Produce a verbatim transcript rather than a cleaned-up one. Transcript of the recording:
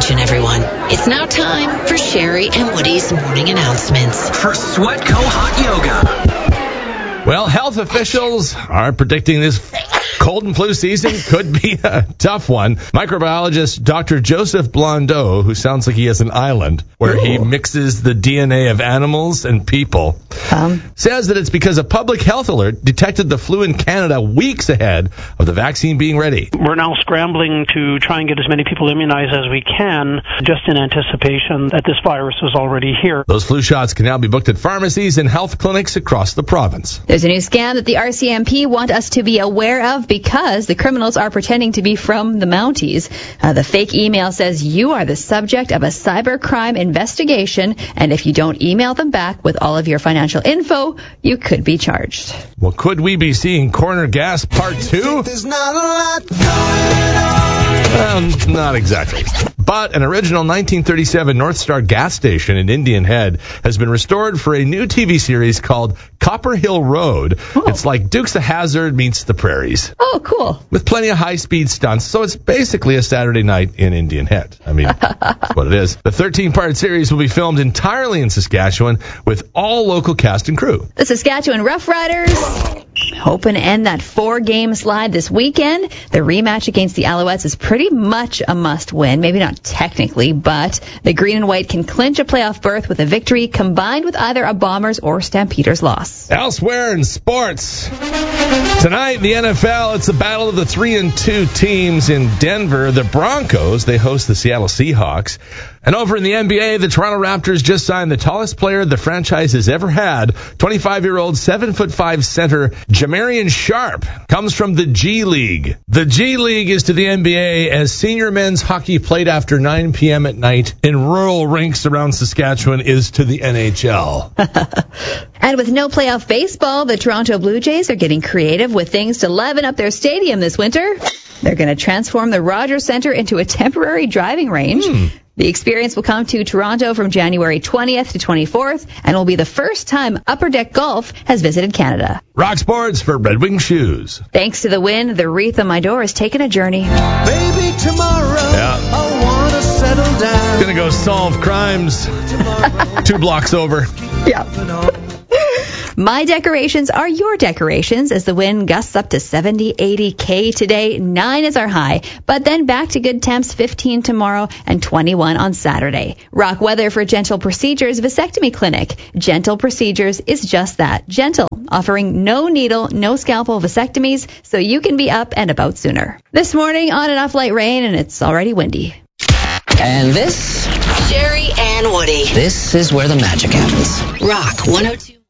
attention, everyone. It's now time for Sherry and Woody's morning announcements. For Sweatco Hot Yoga. Well, health officials are predicting this cold and flu season could be a tough one. Microbiologist Doctor Joseph Blondeau, who sounds like he has an island where Ooh. he mixes the D N A of animals and people, um. says that it's because a public health alert detected the flu in Canada weeks ahead of the vaccine being ready. We're now scrambling to try and get as many people immunized as we can, just in anticipation that this virus is already here. Those flu shots can now be booked at pharmacies and health clinics across the province. There's a new scam that the R C M P want us to be aware of because the criminals are pretending to be from the Mounties. Uh, the fake email says you are the subject of a cybercrime investigation, and if you don't email them back with all of your financial info, you could be charged. Well, could we be seeing Corner Gas Part two? There's not a lot going on. Well, not exactly. But an original nineteen thirty-seven North Star gas station in Indian Head has been restored for a new T V series called Copper Hill Road. Oh. It's like Dukes of Hazzard meets the prairies. Oh, cool. With plenty of high-speed stunts, so it's basically a Saturday night in Indian Head. I mean, that's what it is. The thirteen-part series will be filmed entirely in Saskatchewan with all local cast and crew. The Saskatchewan Roughriders hoping to end that four-game slide this weekend. The rematch against the Alouettes is pretty much a must-win. Maybe not technically, but the green and white can clinch a playoff berth with a victory combined with either a Bombers or Stampeders loss. Elsewhere in sports, tonight in the N F L, it's a battle of the three and two teams in Denver. The Broncos, they host the Seattle Seahawks. And over in the N B A, the Toronto Raptors just signed the tallest player the franchise has ever had. twenty-five-year-old, seven foot five center Jamarian Sharp comes from the G League. The G League is to the N B A as senior men's hockey played after nine p.m. at night in rural rinks around Saskatchewan is to the N H L. And with no playoff baseball, the Toronto Blue Jays are getting creative with things to liven up their stadium this winter. They're going to transform the Rogers Centre into a temporary driving range. Hmm. The experience will come to Toronto from January twentieth to twenty-fourth and will be the first time Upper Deck Golf has visited Canada. Rock Sports for Red Wing Shoes. Thanks to the wind, the wreath on my door has taken a journey. Baby, tomorrow yeah. I want to settle down. Gonna go solve crimes two blocks over. Yeah. My decorations are your decorations as the wind gusts up to seventy, eighty K today. Nine is our high, but then back to good temps, fifteen tomorrow and twenty-one on Saturday. Rock weather for Gentle Procedures Vasectomy Clinic. Gentle Procedures is just that, gentle, offering no needle, no scalpel vasectomies so you can be up and about sooner. This morning, on and off light rain, and it's already windy. And this? Sherry and Woody. This is where the magic happens. Rock one oh two.